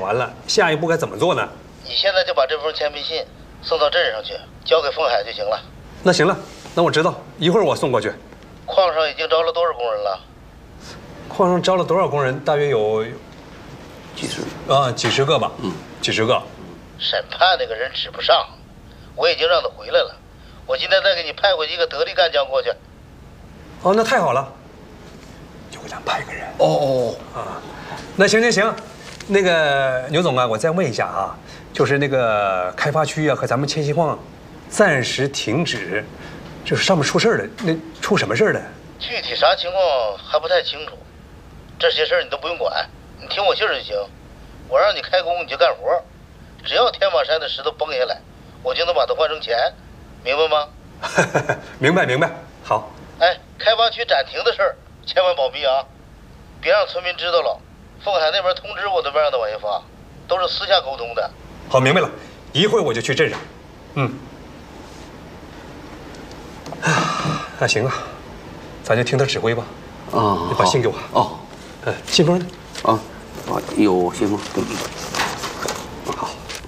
完了，下一步该怎么做呢？ 你现在就把这封签名信送到镇上去，交给凤海就行了。 那行了，那我知道，一会儿我送过去。 矿上已经招了多少工人了？ 矿上招了多少工人？大约有几十个吧。几十个。 审判那个人指不上，我已经让他回来了。我今天再给你派过一个得力干将过去。 哦，那太好了，又给咱派个人。那行，那个牛总啊，我再问一下啊，就是那个开发区啊和咱们千禧矿暂时停止，就是上面出事了，那出什么事了？ 具体啥情况还不太清楚，这些事儿你都不用管，你听我信儿就行。我让你开工你就干活，只要天马山的石头崩下来，我就能把它换成钱，明白吗？ 明白，好。 哎，开发区暂停的事儿千万保密啊，别让村民知道了。凤海那边通知我都没让他往下发，都是私下沟通的。 好，明白了，一会儿我就去镇上。那行啊，咱就听他指挥吧。你把信给我。 哦， 信封呢？ 有信封。